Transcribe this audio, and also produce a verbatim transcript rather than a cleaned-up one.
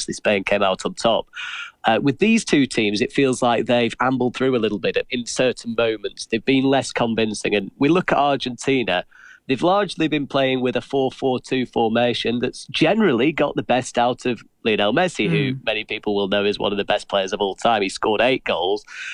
obviously Spain came out on top. Uh, with these two teams, it feels like they've ambled through a little bit in certain moments. They've been less convincing. And we look at Argentina, they've largely been playing with a four four two formation that's generally got the best out of Lionel Messi, mm. who many people will know is one of the best players of all time. He scored eight goals.